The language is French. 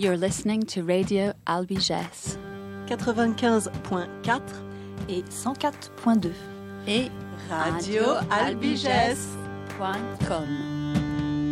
You're listening to Radio Albiges 95.4 et 104.2 et Radio Albiges.com.